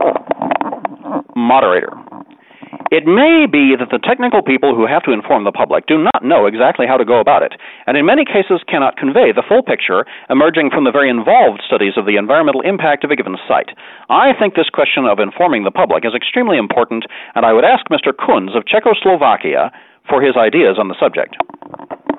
Moderator. It may be that the technical people who have to inform the public do not know exactly how to go about it, and in many cases cannot convey the full picture emerging from the very involved studies of the environmental impact of a given site. I think this question of informing the public is extremely important, and I would ask Mr. Kunz of Czechoslovakia for his ideas on the subject.